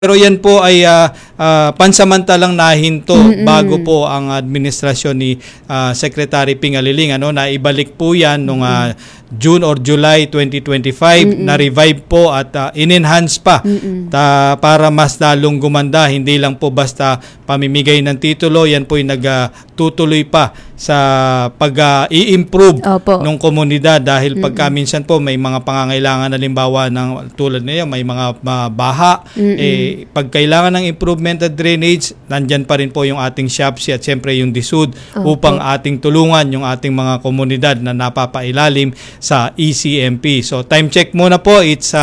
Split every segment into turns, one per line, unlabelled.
Pero yan po ay pansamantalang nahinto bago po ang administrasyon ni Secretary Ping Aliling. Na ibalik po yan noong June or July 2025, na-revive po at in-enhance pa para mas lalong gumanda. Hindi lang po basta pamimigay ng titulo, yan po ay nagtutuloy pa sa pag-i-improve ng komunidad dahil pagka minsan po may mga pangangailangan, halimbawa ng tulad niya, may mga baha, pag kailangan ng improvement at drainage, nandyan pa rin po yung ating SHAPSI at siyempre yung DSUD upang ating tulungan yung ating mga komunidad na napapailalim sa ECMP. So time check muna po, it's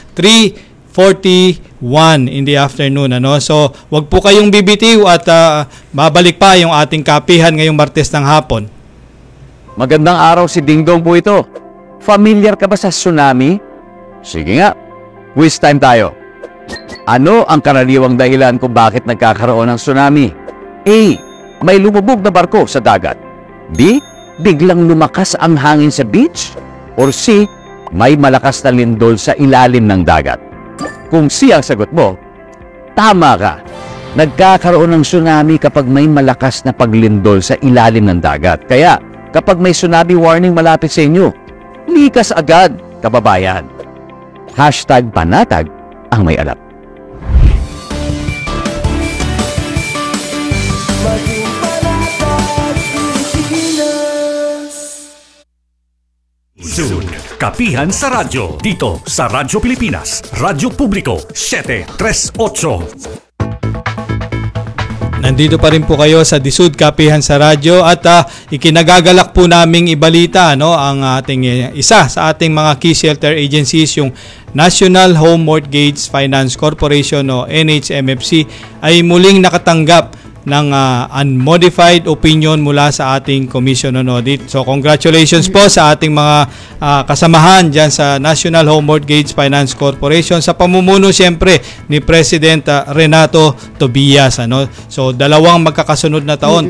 3:41 in the afternoon. So wag po kayong bibitiw at babalik pa yung ating kapihan ngayong Martes ng hapon.
Magandang araw, si Dingdong po ito. Familiar ka ba sa tsunami? Sige nga, quiz time tayo. Ano ang karaniwang dahilan kung bakit nagkakaroon ng tsunami? A. May lumubog na barko sa dagat. B. Biglang lumakas ang hangin sa beach. Or C. May malakas na lindol sa ilalim ng dagat. Kung C ang sagot mo, tama ka. Nagkakaroon ng tsunami kapag may malakas na paglindol sa ilalim ng dagat. Kaya kapag may tsunami warning malapit sa inyo, likas agad, kababayan. #panatag ang may alam.
Soon, Kapihan sa Radyo, dito sa Radyo Pilipinas, Radyo Publiko, 738.
Nandito pa rin po kayo sa DSUD Kapihan sa Radyo at ikinagagalak po naming ibalita ang ating isa sa ating mga key shelter agencies, yung National Home Mortgage Finance Corporation o NHMFC, ay muling nakatanggap ng unmodified opinion mula sa ating Commission on Audit. So congratulations po sa ating mga kasamahan dyan sa National Home Mortgage Finance Corporation sa pamumuno siyempre ni President Renato Tobias. So dalawang magkakasunod na taon,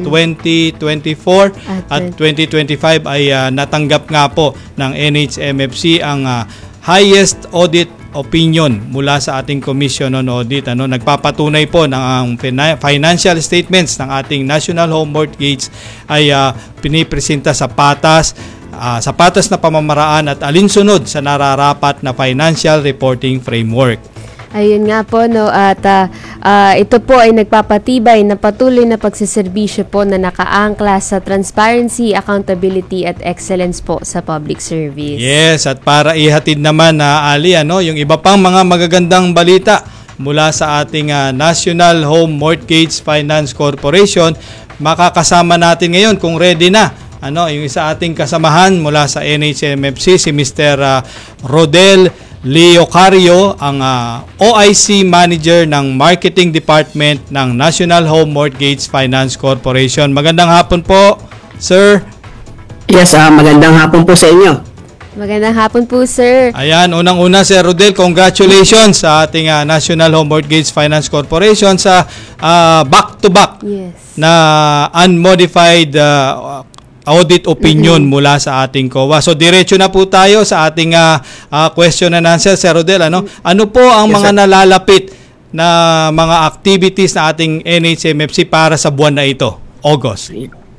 2024 at 2025 ay natanggap nga po ng NHMFC ang highest audit opinion mula sa ating Commission on Audit. Nagpapatunay po ng ang financial statements ng ating National Home Mortgage ay pinipresenta sa patas na pamamaraan at alinsunod sa nararapat na financial reporting framework.
Ayun nga po, at ito po ay nagpapatibay na patuloy na pagsiservisyo po na nakaangkla sa transparency, accountability at excellence po sa public service.
Yes, at para ihatid naman Ali, yung iba pang mga magagandang balita mula sa ating National Home Mortgage Finance Corporation, makakasama natin ngayon kung ready na yung isa ating kasamahan mula sa NHMFC, si Mr. Rodel Leocario, ang OIC Manager ng Marketing Department ng National Home Mortgage Finance Corporation. Magandang hapon po, sir.
Yes, magandang hapon po sa inyo.
Magandang hapon po, sir.
Ayan, unang-una, Sir Rodel, congratulations sa ating National Home Mortgage Finance Corporation sa back-to-back na unmodified audit opinion mula sa ating COA. So diretso na po tayo sa ating question and answer, Sir Rodel. Ano po ang mga nalalapit na mga activities na ating NHMFC para sa buwan na ito, August?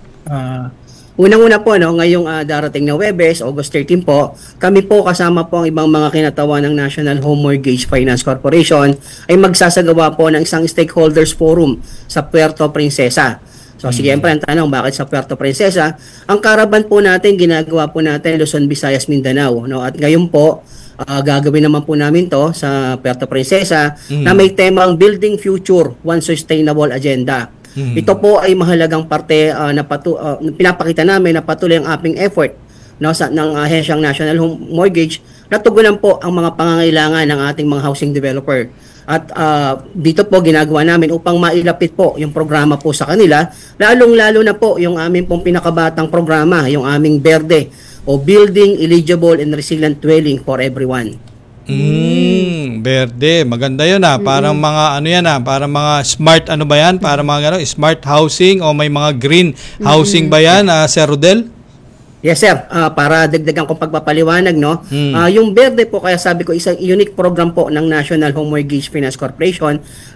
Unang-una po, ngayong darating na Webes, August 13 po, kami po kasama po ang ibang mga kinatawan ng National Home Mortgage Finance Corporation ay magsasagawa po ng isang stakeholders forum sa Puerto Princesa. So, siyempre ang tanong, bakit sa Puerto Princesa? Ang caravan po natin, ginagawa po natin Luzon, Visayas, Mindanao. At ngayon po, gagawin naman po namin to sa Puerto Princesa na may temang Building Future, One Sustainable Agenda. Ito po ay mahalagang parte na pinapakita namin na patuloy ang aming effort ng Ahensyang National Home Mortgage na tugunan po ang mga pangangailangan ng ating mga housing developer. At dito po ginagawa namin upang mailapit po yung programa po sa kanila, lalong-lalo na po yung aming pong pinakabatang programa, yung aming BERDE o Building Eligible and Resilient Dwelling for Everyone.
BERDE, maganda yun parang mga parang mga smart ba yan? Para mga smart housing o may mga green housing ba yan, Sir Rodel?
Yes sir, para dagdagan kong pagpapaliwanag, no. Yung BERDE po, kaya sabi ko isang unique program po ng National Home Mortgage Finance Corporation.